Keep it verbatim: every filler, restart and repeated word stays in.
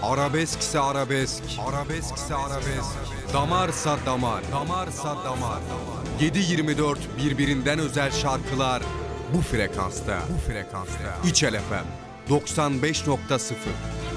Arabeskse arabesk, arabeskse arabesk, damarsa damar, damarsa damar. yedi yirmi dört birbirinden özel şarkılar bu frekansta, bu frekansta. İçel F M doksan beş nokta sıfır.